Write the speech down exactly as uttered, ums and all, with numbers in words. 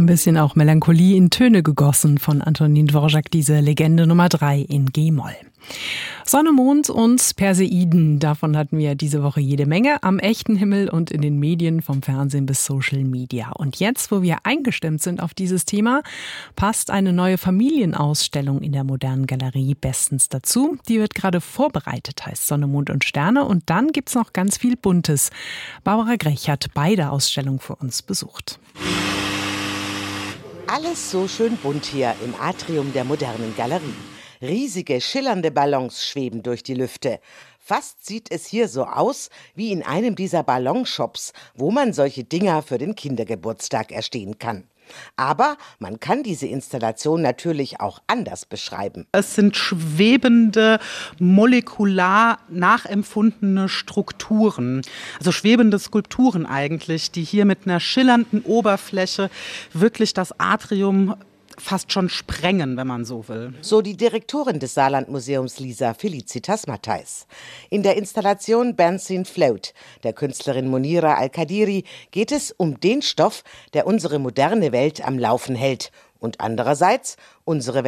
Ein bisschen auch Melancholie in Töne gegossen von Antonin Dvorak, diese Legende Nummer drei in G-Moll. Sonne, Mond und Perseiden, davon hatten wir diese Woche jede Menge am echten Himmel und in den Medien, vom Fernsehen bis Social Media. Und jetzt, wo wir eingestimmt sind auf dieses Thema, passt eine neue Familienausstellung in der Modernen Galerie bestens dazu. Die wird gerade vorbereitet, heißt Sonne, Mond und Sterne. Und dann gibt's noch ganz viel Buntes. Barbara Grech hat beide Ausstellungen für uns besucht. Alles so schön bunt hier im Atrium der Modernen Galerie. Riesige, schillernde Ballons schweben durch die Lüfte. Fast sieht es hier so aus wie in einem dieser Ballonshops, wo man solche Dinger für den Kindergeburtstag erstehen kann. Aber man kann diese Installation natürlich auch anders beschreiben. Es sind schwebende, molekular nachempfundene Strukturen, also schwebende Skulpturen eigentlich, die hier mit einer schillernden Oberfläche wirklich das Atrium fast schon sprengen, wenn man so will. So die Direktorin des Saarlandmuseums Lisa Felicitas Matthijs. In der Installation Benzene Float der Künstlerin Monira Al-Kadiri geht es um den Stoff, der unsere moderne Welt am Laufen hält und andererseits unsere